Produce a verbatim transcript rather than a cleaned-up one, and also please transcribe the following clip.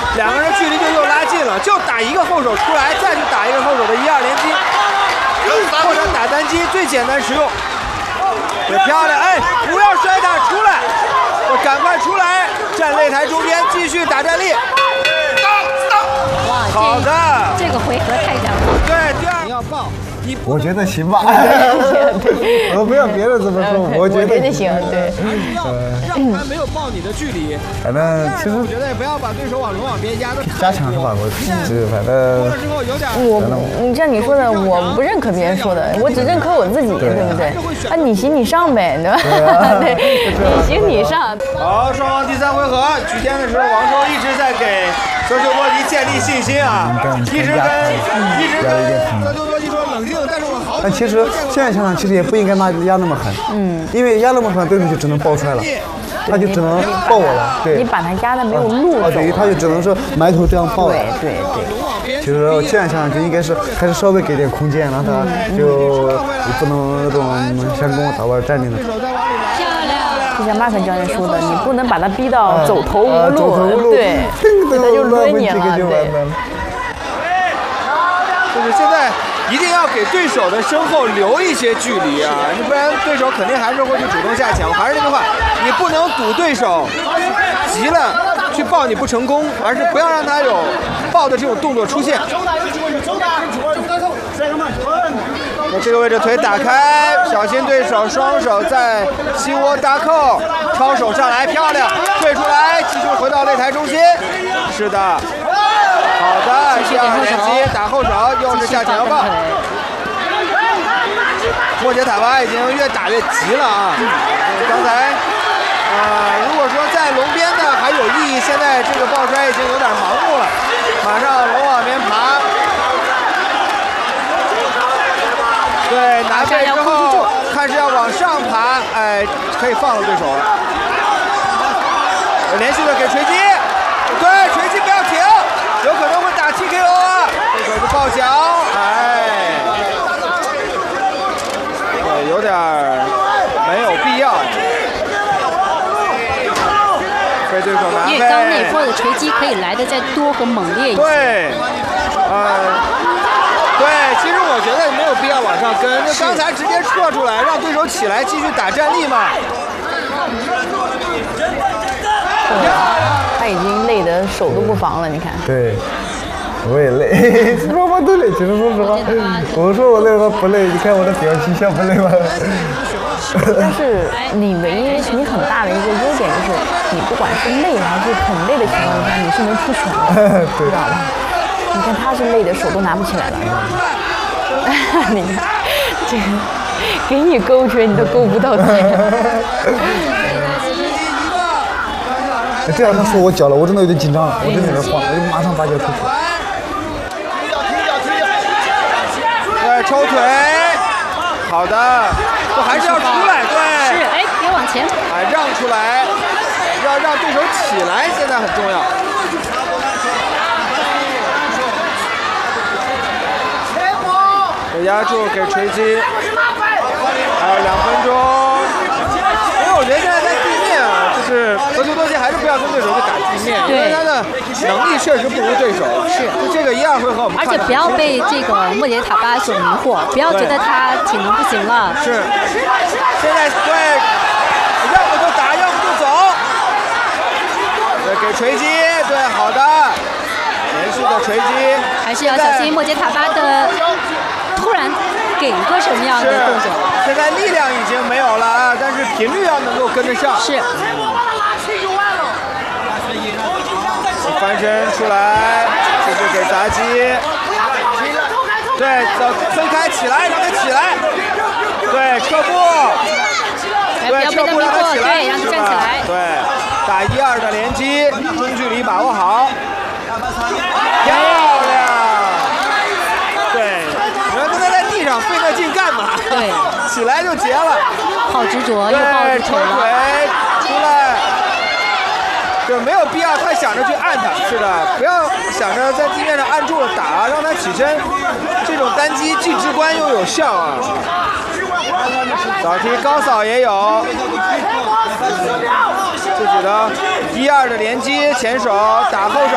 两个人距离就又拉近了，就打一个后手出来，再去打一个后手的一二连击，或者打单击，最简单实用。也漂亮，哎，不要摔打，出来，赶快出来，站擂台中间，继续打站立。 哇， 好的， 这个回合太强了。 对，第二你要抱。 我觉得行吧，我不要别人怎么说，我觉得行，对。 让他没有抱你的距离。 反正其实我觉得也不要把对手往龙网边压的加强是吧？我这反正过了之后有点。 我你像你说的，我不认可别人说的，我只认可我自己，对不对？啊，你行你上呗，对吧？对，你行你上。 好，双方第三回合，举天的时候，王周一直在给泽球多迪建立信心啊，一直跟一直跟泽球多迪说冷静。 但其实现在想想，其实也不应该压压那么狠，嗯，因为压那么狠，对手就只能爆摔了，他就只能爆我了，对。 你把他压的没有路走， 对，他就只能是埋头这样爆了。 对对对。 其实现在想想，就应该是还是稍微给点空间，让他就不能那种先跟我打弯站定的。 漂亮。 就像马克教练说的，你不能把他逼到走投无路，对，他就抡你了，对。 就是现在。 一定要给对手的身后留一些距离啊，你不然对手肯定还是会去主动下抢。还是那句话，你不能赌对手急了去抱你不成功，而是不要让他有抱的这种动作出现。那这个位置腿打开，小心对手双手在膝窝搭扣，抄手上来，漂亮，退出来，继续回到擂台中心。是的。 好的，第二连击打后手，又是下前腰抱。莫杰塔巴已经越打越急了啊！刚才，呃，如果说在龙边呢还有意义，现在这个抱摔已经有点盲目了，马上龙往边爬。对，拿背之后看是要往上爬，哎，可以放了对手了。连续的给锤击，对，锤击不要停。 有可能会打 T K O 啊！这手是抱脚，哎，对，有点没有必要。被对手拿背。 因为刚那波的锤击可以来的再多和猛烈一些。 对，呃，对，其实我觉得没有必要往上跟，就刚才直接撤出来，让对手起来继续打站立嘛。 他已经累得手都不防了，你看。 对，我也累，双方都累。其实说实话，我说我累，他不累。你看我的表情像不累吗？ 但是你唯一你很大的一个优点就是，你不管是累还是很累的情况下，你是能出拳的，知道吧？你看他是累的，手都拿不起来了。你看，这个给你勾拳，你都勾不到他。 这样他说我脚了，我真的有点紧张了，我真的有点慌，我就马上把脚抽出来。 对，抽腿，好的，我还是要出来，对。 是，哎，别往前。 哎，让出来，要让对手起来，现在很重要。压住给锤击，还有两分钟。因为我觉得现在在地面啊，就是泽球多吉还是不要跟对手去打地面，因为他的能力确实不如对手。 是， 就这个一二回合我们看。 而且不要被这个莫杰塔巴所迷惑，不要觉得他体能不行了。 是，现在对，要么就打，要么就走。对，给锤击，对，好的，连续的锤击。 还是要小心莫杰塔巴的。突然给一个什么样的动作？ 现在力量已经没有了啊，但是频率要能够跟得上。 是。 翻身出来，这是给砸击。对，走，分开起来，让他起来。对，撤步。对，撤步让他起来， 对，让他站起来。 对，打一二的连击，中距离把握好。漂亮。对。地上费那劲干嘛？ 对， 起来就结了。 好执着，又抱住抽腿出来，就没有必要太想着去按他。是的，不要想着在地面上按住了打，让他起身。这种单击既直观又有效啊。扫踢高扫也有，自己的一二的连击，前手打后手。